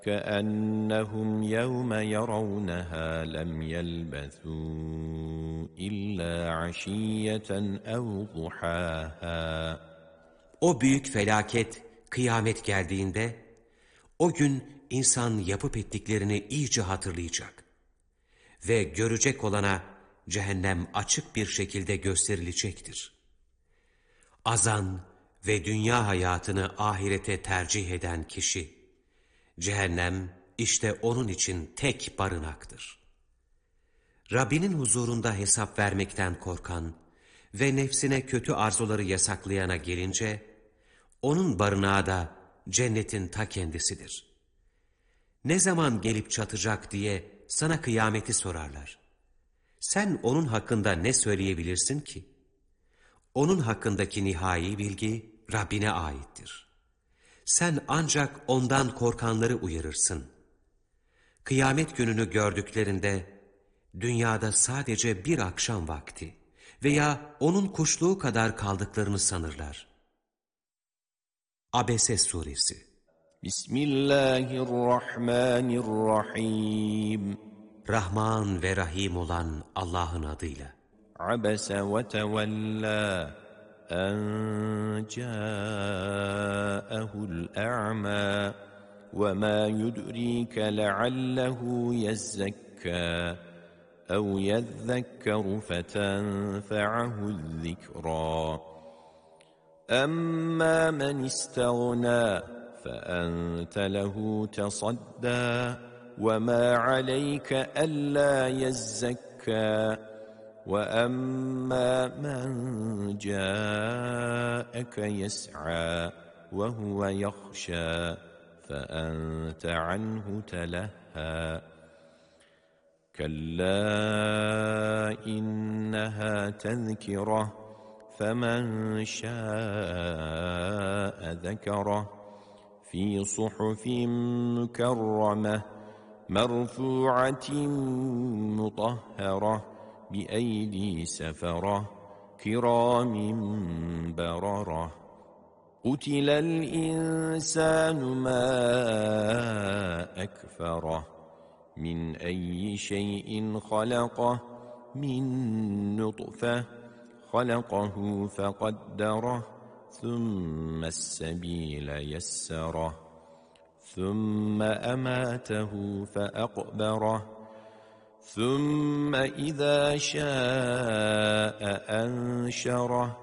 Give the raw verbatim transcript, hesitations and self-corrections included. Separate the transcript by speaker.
Speaker 1: كأنهم يوم يرونها لم يلبثوا إلا عشية أو ضحاها.
Speaker 2: O büyük felaket, kıyamet geldiğinde, o gün insan yapıp ettiklerini iyice hatırlayacak. Ve görecek olana cehennem açık bir şekilde gösterilecektir. Azan ve dünya hayatını ahirete tercih eden kişi, cehennem işte onun için tek barınaktır. Rabbinin huzurunda hesap vermekten korkan ve nefsine kötü arzuları yasaklayana gelince, onun barınağı da cennetin ta kendisidir. Ne zaman gelip çatacak diye sana kıyameti sorarlar. Sen onun hakkında ne söyleyebilirsin ki? Onun hakkındaki nihai bilgi Rabbine aittir. Sen ancak ondan korkanları uyarırsın. Kıyamet gününü gördüklerinde, dünyada sadece bir akşam vakti veya onun kuşluğu kadar kaldıklarını sanırlar. Abese Suresi.
Speaker 1: Bismillahirrahmanirrahim.
Speaker 2: Rahman ve Rahim olan Allah'ın adıyla.
Speaker 1: Abese ve tevella en câehul a'mâ ve mâ yudrîke leallehu yezzekkâ ev yezzekkeru fetenfe'ahu zzikrâ. أما من استغنى فأنت له تصدى وما عليك ألا يزكى وأما من جاءك يسعى وهو يخشى فأنت عنه تلهى كلا إنها تذكرة فمن شاء ذكره في صحف مكرمة مرفوعة مطهرة بأيدي سفرة كرام بررة قتل الإنسان ما أكفره من أي شيء خلقه من نطفة خلقه فقدره ثم السبيل يسره ثم أماته فأقبره ثم إذا شاء أنشره